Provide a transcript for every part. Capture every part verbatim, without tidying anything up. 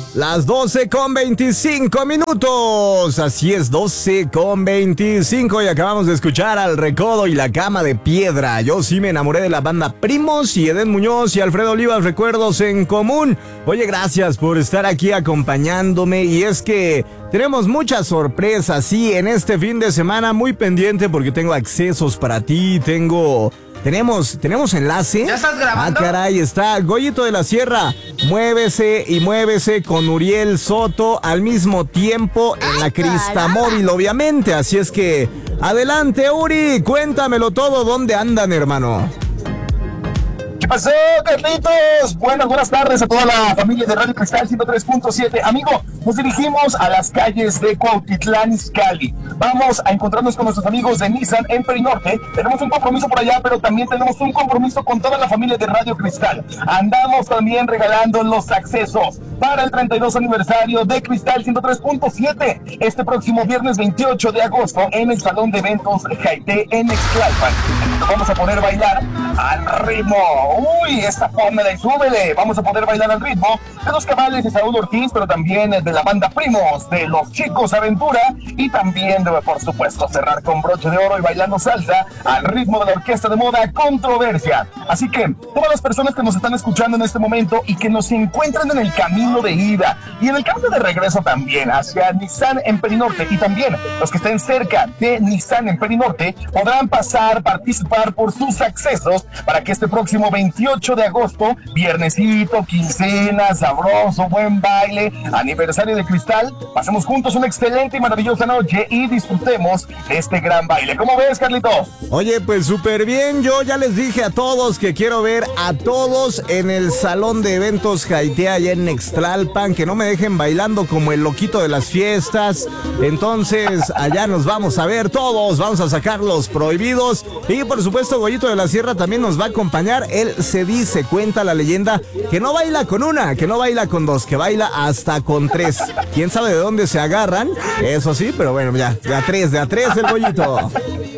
Las doce con veinticinco minutos. Así es, doce con veinticinco. Y acabamos de escuchar al Recodo y la Cama de Piedra. Yo sí me enamoré de la banda Primos y Edén Muñoz y Alfredo Olivas, Recuerdos en Común. Oye, gracias por estar aquí acompañándome. Y es que tenemos muchas sorpresas, sí, en este fin de semana. Muy pendiente porque tengo accesos para ti. Tengo... Tenemos, tenemos enlace. ¿Ya estás grabando? Ah, caray, está Goyito de la Sierra. Muévese y muévese con Uriel Soto al mismo tiempo en la Crista Móvil, obviamente. Así es que, adelante, Uri, cuéntamelo todo. ¿Dónde andan, hermano? ¿Qué pasó, Carlitos? Buenas, buenas tardes a toda la familia de Radio Cristal ciento tres punto siete. Amigo, nos dirigimos a las calles de Cuautitlán Izcalli. Vamos a encontrarnos con nuestros amigos de Nissan en Perinorte. Tenemos un compromiso por allá, pero también tenemos un compromiso con toda la familia de Radio Cristal. Andamos también regalando los accesos para el treinta y dos aniversario de Cristal ciento tres punto siete. Este próximo viernes veintiocho de agosto en el Salón de Eventos Jaité en Ixtlalpan. Vamos a poder bailar al ritmo. Uy, esta pónmela y súbele. Vamos a poder bailar al ritmo de los cabales de Saúl Ortiz, pero también de la banda Primos, de los Chicos Aventura, y también de, por supuesto, cerrar con broche de oro y bailando salsa al ritmo de la orquesta de moda Controversia. Así que todas las personas que nos están escuchando en este momento y que nos encuentran en el camino de ida y en el camino de regreso también hacia Nissan en Perinorte, y también los que estén cerca de Nissan en Perinorte podrán pasar, participar por sus accesos para que este próximo veintiocho de agosto, viernesito, quincena, sabroso, buen baile, aniversario de Cristal, pasemos juntos una excelente y maravillosa noche y disfrutemos de este gran baile. ¿Cómo ves, Carlitos? Oye, pues súper bien. Yo ya les dije a todos que quiero ver a todos en el Salón de Eventos Jaité allá en Ixtlalpan, que no me dejen bailando como el loquito de las fiestas. Entonces, allá nos vamos a ver todos, vamos a sacar los prohibidos. Y por supuesto, Goyito de la Sierra también nos va a acompañar. Él se dice, cuenta la leyenda, que no baila con una, que no baila con dos, que baila hasta con tres. ¿Quién sabe de dónde se agarran? Eso sí, pero bueno, ya, de a tres, de a tres el Goyito.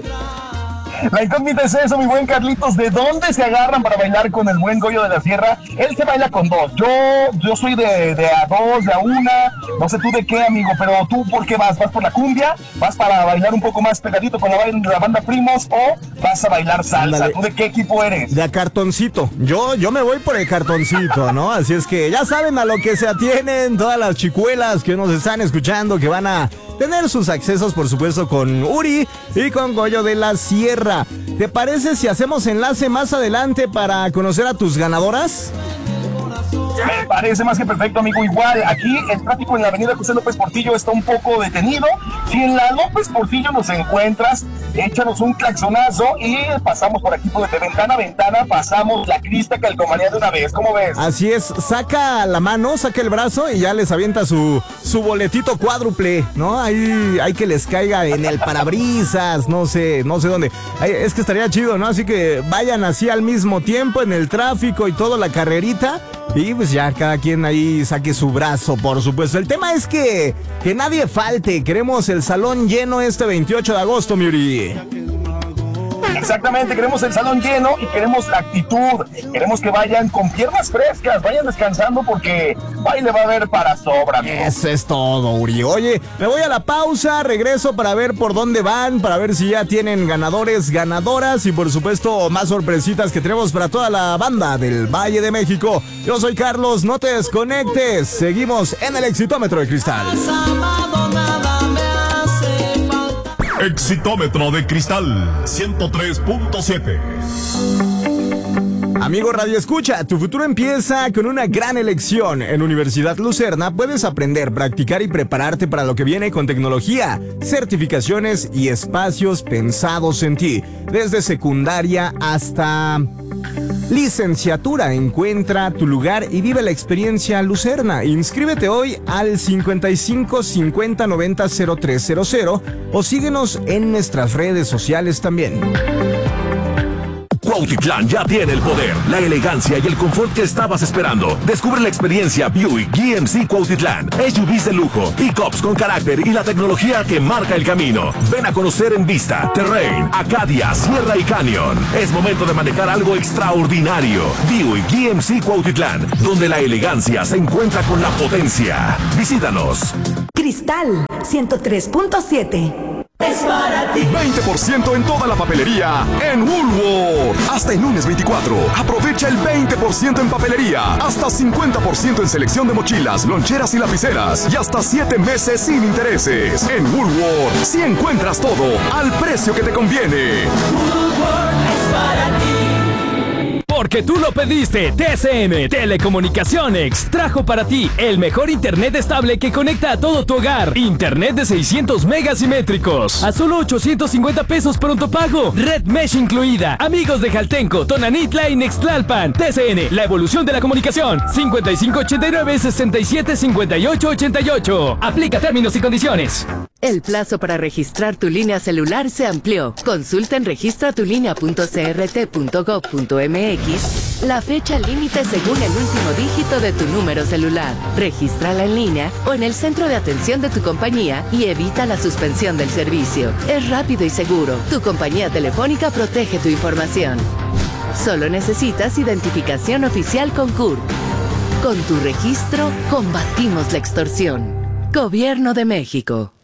La incógnita es eso, mi buen Carlitos, ¿de dónde se agarran para bailar con el buen Goyo de la Sierra? Él se baila con dos, yo yo soy de, de a dos, de a una, no sé tú de qué, amigo, pero tú ¿por qué vas? ¿Vas por la cumbia? ¿Vas para bailar un poco más pegadito con la, la banda Primos o vas a bailar salsa? Andale. ¿Tú de qué equipo eres? De a cartoncito, yo, yo me voy por el cartoncito, ¿no? Así es que ya saben a lo que se atienen todas las chicuelas que nos están escuchando, que van a tener sus accesos, por supuesto, con Uri y con Goyo de la Sierra. ¿Te parece si hacemos enlace más adelante para conocer a tus ganadoras? Me parece más que perfecto, amigo. Igual, aquí el tráfico en la avenida José López Portillo está un poco detenido. Si en la López Portillo nos encuentras, échanos un claxonazo y pasamos por aquí por de ventana a ventana, pasamos la Crista Calcomanía de una vez. ¿Cómo ves? Así es, saca la mano, saca el brazo y ya les avienta su, su boletito cuádruple, ¿no? Ahí hay que les caiga en el parabrisas, no sé, no sé dónde. Ay, es que estaría chido, ¿no? Así que vayan así al mismo tiempo en el tráfico y todo, la carrerita. Y pues ya cada quien ahí saque su brazo, por supuesto. El tema es que, que nadie falte. Queremos el salón lleno este veintiocho de agosto, Miuri. Exactamente, queremos el salón lleno y queremos la actitud. Queremos que vayan con piernas frescas, vayan descansando porque baile va a haber para sobra, amigo. Eso es todo, Uri. Oye, me voy a la pausa, regreso para ver por dónde van, para ver si ya tienen ganadores, ganadoras y por supuesto más sorpresitas que tenemos para toda la banda del Valle de México. Yo soy Carlos, no te desconectes. Seguimos en el Exitómetro de Cristal. Exitómetro de Cristal ciento tres punto siete. Amigo Radio Escucha, tu futuro empieza con una gran elección. En Universidad Lucerna puedes aprender, practicar y prepararte para lo que viene con tecnología, certificaciones y espacios pensados en ti. Desde secundaria hasta licenciatura, encuentra tu lugar y vive la experiencia Lucerna. Inscríbete hoy al cincuenta y cinco cincuenta noventa cero tres cero cero o síguenos en nuestras redes sociales también. Cuautitlán ya tiene el poder, la elegancia y el confort que estabas esperando. Descubre la experiencia Buick G M C Cuautitlán. S U Vs de lujo, pick-ups con carácter y la tecnología que marca el camino. Ven a conocer en Vista, Terrain, Acadia, Sierra y Canyon. Es momento de manejar algo extraordinario. Buick G M C Cuautitlán, donde la elegancia se encuentra con la potencia. Visítanos. Cristal ciento tres punto siete. Es para ti. veinte por ciento en toda la papelería en Woolworth. Hasta el lunes veinticuatro. Aprovecha el veinte por ciento en papelería. Hasta cincuenta por ciento en selección de mochilas, loncheras y lapiceras. Y hasta siete meses sin intereses. En Woolworth, si encuentras todo al precio que te conviene. Woolworth es para ti. Porque tú lo pediste, T C M Telecomunicaciones trajo para ti el mejor internet estable que conecta a todo tu hogar. Internet de seiscientos megas simétricos a solo ochocientos cincuenta pesos pronto pago. Red Mesh incluida. Amigos de Jaltenco, Tonanitla y Nextlalpan. T C N, la evolución de la comunicación. cincuenta y cinco ochenta y nueve, sesenta y siete, cincuenta y ocho ochenta y ocho. Aplica términos y condiciones. El plazo para registrar tu línea celular se amplió. Consulta en registra tu línea punto c r t punto gov punto m x la fecha límite según el último dígito de tu número celular. Regístrala en línea o en el centro de atención de tu compañía y evita la suspensión del servicio. Es rápido y seguro. Tu compañía telefónica protege tu información. Solo necesitas identificación oficial con C U R P. Con tu registro, combatimos la extorsión. Gobierno de México.